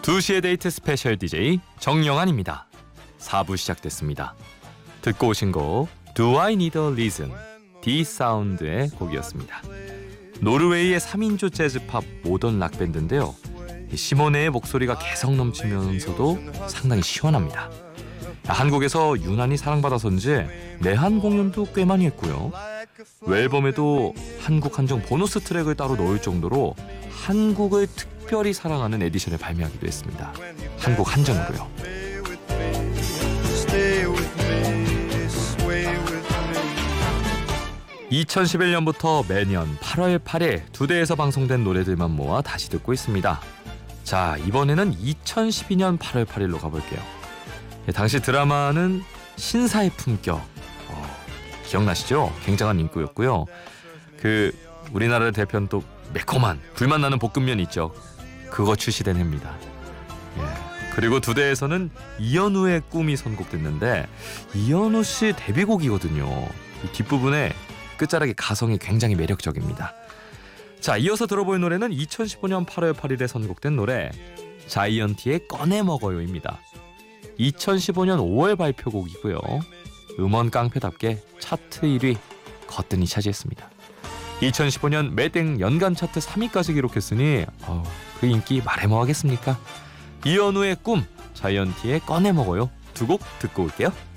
2시의 데이트 스페셜 DJ 정영환입니다. 4부 시작됐습니다. 듣고 오신 곡 Do I Need a Reason, D-사운드의 곡이었습니다. 노르웨이의 3인조 재즈팝 모던 락밴드인데요. 시모네의 목소리가 개성 넘치면서도 상당히 시원합니다. 한국에서 유난히 사랑받아서인지 내한 공연도 꽤 많이 했고요. 앨범에도 한국 한정 보너스 트랙을 따로 넣을 정도로 한국을 특별히 사랑하는 에디션을 발매하기도 했습니다. 한국 한정으로요. 2011년부터 매년 8월 8일 2대에서 방송된 노래들만 모아 다시 듣고 있습니다. 자, 이번에는 2012년 8월 8일로 가볼게요. 당시 드라마는 신사의 품격, 기억나시죠? 굉장한 인기였고요. 우리나라를 대표하는 또 매콤한 불맛 나는 볶음면 있죠. 그거 출시된 해입니다. 그리고 2대에서는 이현우의 꿈이 선곡됐는데 이현우 씨 데뷔곡이거든요. 이 뒷부분에 끝자락의 가성이 굉장히 매력적입니다. 자, 이어서 들어볼 노래는 2015년 8월 8일에 선곡된 노래 자이언티의 꺼내 먹어요입니다. 2015년 5월 발표곡이고요. 음원 깡패답게 차트 1위 거뜬히 차지했습니다. 2015년 매땡 연간 차트 3위까지 기록했으니 그 인기 말해 뭐 하겠습니까? 이현우의 꿈, 자이언티의 꺼내 먹어요. 두 곡 듣고 올게요.